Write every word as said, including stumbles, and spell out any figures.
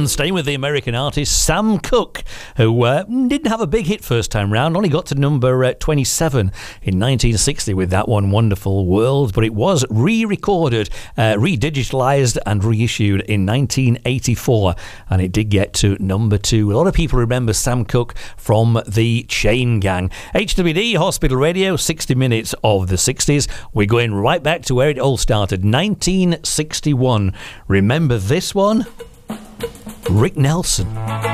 And staying with the American artist Sam Cooke, who uh, didn't have a big hit first time round, only got to number uh, twenty-seven in nineteen sixty with that one, Wonderful World, but it was re-recorded, uh, re-digitalised and reissued in nineteen eighty-four, and it did get to number two. A lot of people remember Sam Cooke from the Chain Gang. H W D, Hospital Radio, sixty minutes of the sixties. We're going right back to where it all started, nineteen sixty-one. Remember this one? Rick Nelson.